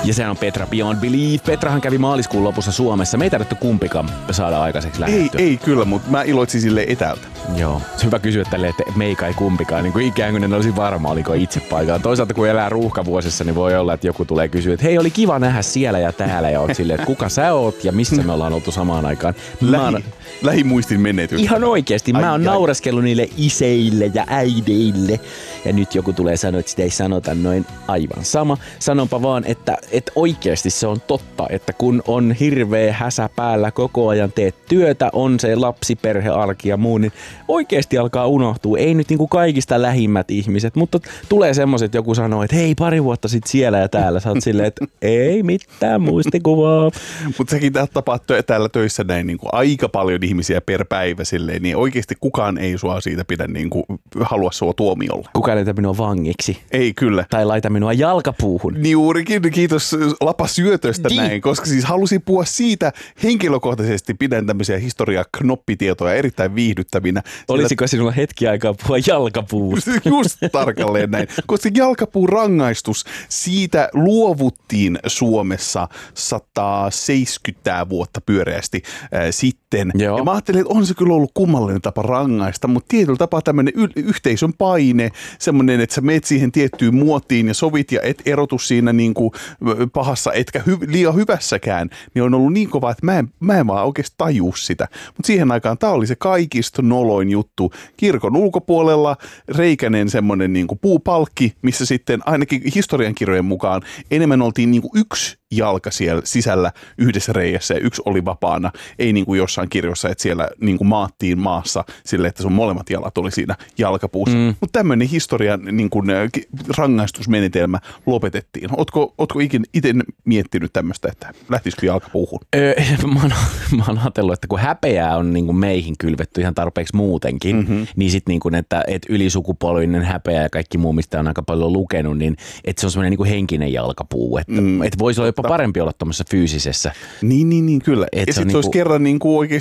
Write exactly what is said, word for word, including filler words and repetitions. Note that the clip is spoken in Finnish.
Ja se on Petra Beyond Belief. Petrahan kävi maaliskuun lopussa Suomessa. Me ei tarvittu kumpikaan saada aikaiseksi lähettyä. Ei, ei kyllä, mutta mä iloitsin sille etäältä. Joo. Se on hyvä kysyä tälleen, että meikä ei kumpikaan. Niin kuin ikään kuin en olisi varma, oliko itse paikalla. Toisaalta kun elää ruuhkavuosissa, niin voi olla, että joku tulee kysyä, että hei, oli kiva nähdä siellä ja täällä. Ja oot silleen, että kuka sä oot ja missä me ollaan oltu samaan aikaan. Lähi, oon... Lähimuistin menneet. Ihan oikeesti. Mä oon naureskellut niille iseille ja äideille. Ja nyt joku tulee sanoa, että sitä ei sanota noin aivan sama. Sanonpa vaan, että, että oikeasti se on totta, että kun on hirveä häsä päällä koko ajan teet työtä, on se lapsiperhearki ja muu, niin oikeasti alkaa unohtua. Ei nyt niinku kaikista lähimmät ihmiset, mutta tulee semmoiset, joku sanoo, että hei, pari vuotta sitten siellä ja täällä. Sä oot silleen, että ei mitään muistikuvaa. Mutta sekin tapaa täällä töissä näin niin kuin aika paljon ihmisiä per päivä silleen, niin oikeasti kukaan ei sua siitä pidä niin kuin halua sua tuomiolla. Kukaan ei laita minua vangiksi. Ei kyllä. Tai laita minua jalkapuuhun. Niin juurikin, kiitos Lapa syötöstä Di. näin, koska siis halusin puhua siitä henkilökohtaisesti, pidän tämmöisiä historia-knoppitietoja erittäin viihdyttävinä. Olisiko sinulla hetki aikaa puhua jalkapuusta? Just tarkalleen näin, koska jalkapuun rangaistus, siitä luovuttiin Suomessa sata seitsemänkymmentä vuotta pyöreästi äh, sitten. Joo. Ja mä ajattelin, että on se kyllä ollut kummallinen tapa rangaista, mutta tietyllä tapaa tämmöinen y- yhteisön paine, semmoinen, että sä meet siihen tiettyyn muotiin ja sovit ja et erotu siinä niin kuin pahassa, etkä hy- liian hyvässäkään, niin on ollut niin kova, että mä en, mä en vaan oikeasti tajuu sitä. Mutta siihen aikaan tää oli se kaikista noloin juttu. Kirkon ulkopuolella reikäinen semmoinen niin kuin puupalkki, missä sitten ainakin historiankirjojen mukaan enemmän oltiin niin kuin yksi jalka siellä sisällä yhdessä reiässä ja yksi oli vapaana. Ei niin kuin jossain kirjossa, että siellä niin kuin maattiin maassa sille, että sun molemmat jalat oli siinä jalkapuussa. Mm. Mutta tämmöinen historian niin kuin rangaistusmenetelmä lopetettiin. Ootko, ootko ikinä itse miettinyt tämmöistä, että lähtisikö jalkapuuhun? Öö, mä, oon, mä oon ajatellut, että kun häpeää on niin kuin meihin kylvetty ihan tarpeeksi muutenkin, mm-hmm. niin sitten niin kuin, että, että ylisukupolvinen häpeä ja kaikki muu, mistä on aika paljon lukenut, niin että se on semmoinen niin kuin henkinen jalkapuu. Että, mm. että voisi olla jopa parempi olla tuommoisessa fyysisessä. Niin, niin, niin kyllä. Et ja sitten se olisi niinku kerran niin kuin oikeasti